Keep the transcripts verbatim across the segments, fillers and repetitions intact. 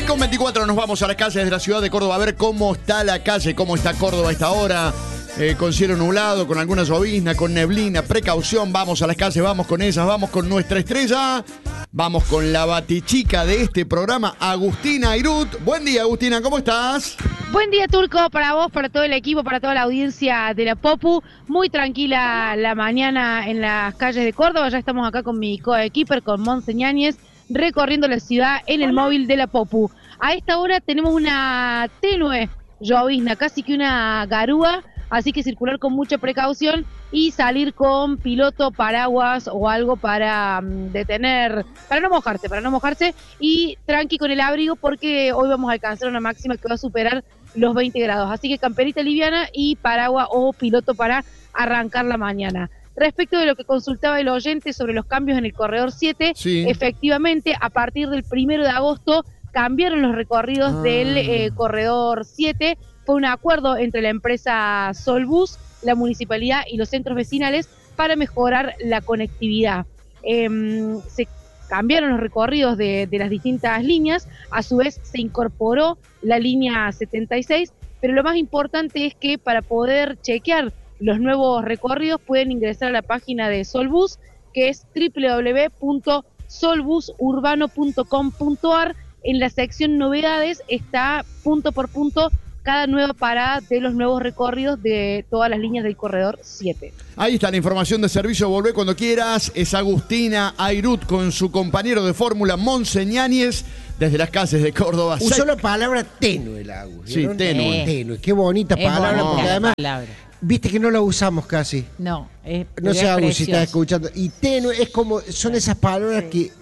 con veinticuatro nos vamos a las calles de la ciudad de Córdoba a ver cómo está la calle, cómo está Córdoba a esta hora, eh, con cielo nublado, con alguna llovizna, con neblina, precaución, vamos a las calles, vamos con ellas, vamos con nuestra estrella, vamos con la batichica de este programa, Agustina Airut. Buen día, Agustina, ¿cómo estás? Buen día, Turco, para vos, para todo el equipo, para toda la audiencia de la Popu. Muy tranquila la mañana en las calles de Córdoba. Ya estamos acá con mi coequiper, con Monse Ñáñez, recorriendo la ciudad en el móvil de la Popu. A esta hora tenemos una tenue llovizna, casi que una garúa, así que circular con mucha precaución y salir con piloto, paraguas o algo para um, detener, para no mojarse, para no mojarse y tranqui con el abrigo porque hoy vamos a alcanzar una máxima que va a superar los veinte grados, así que camperita liviana y paraguas o piloto para arrancar la mañana. Respecto de lo que consultaba el oyente sobre los cambios en el corredor siete, sí. Efectivamente, a partir del primero de agosto cambiaron los recorridos ah. del eh, corredor siete. Fue un acuerdo entre la empresa Solbus, la municipalidad y los centros vecinales para mejorar la conectividad. Eh, se cambiaron los recorridos de, de las distintas líneas, a su vez se incorporó la línea setenta y seis, pero lo más importante es que para poder chequear los nuevos recorridos pueden ingresar a la página de Solbus, que es doble u doble u doble u punto solbus urbano punto com punto a r. En la sección novedades está punto por punto cada nueva parada de los nuevos recorridos de todas las líneas del corredor siete. Ahí está la información de servicio, volvé cuando quieras. Es Agustina Airut con su compañero de fórmula Monse Ñáñez desde las calles de Córdoba. Usó la palabra tenue, la Agus. Sí, tenue. Eh, tenue, qué bonita es palabra, bonita porque además, palabra. viste que no la usamos casi. No, es No sé, es Agus, si estás precioso. escuchando. Y tenue es como, son esas palabras sí. que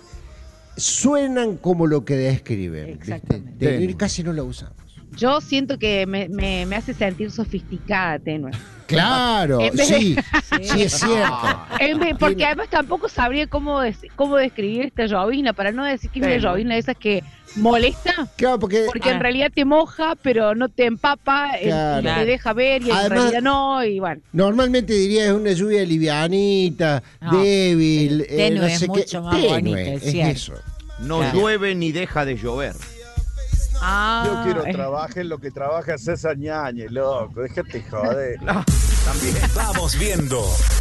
suenan como lo que describen. Exactamente. ¿Viste? Tenue casi no la usamos. Yo siento que me, me, me hace sentir sofisticada, tenue. Claro, En vez sí, de- sí es cierto. En vez- porque además tampoco sabría cómo, des- cómo describir esta llovizna, para no decir que es una Tenue. llovizna de esas que molesta, Claro, porque, porque Ah. en realidad te moja, pero no te empapa, eh, Claro. y te deja ver, y en Además- realidad no, y bueno. normalmente diría es una lluvia livianita, No, débil, sí. eh, Tenue no es sé mucho qué. más Tenue, bonito, es es cierto. eso. No Claro. llueve ni deja de llover. Ah, Yo quiero eh, trabajar en lo que trabaja César Ñáñez, loco. Déjate joder. No, también. Vamos viendo